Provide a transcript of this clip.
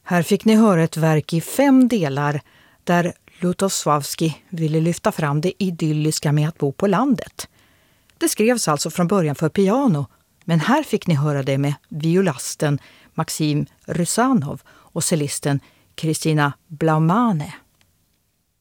Här fick ni höra ett verk i 5 delar där Lutosławski ville lyfta fram det idylliska med att bo på landet. Det skrevs alltså från början för piano, men här fick ni höra det med violasten Maxim Rysanov och cellisten Kristina Blaumane.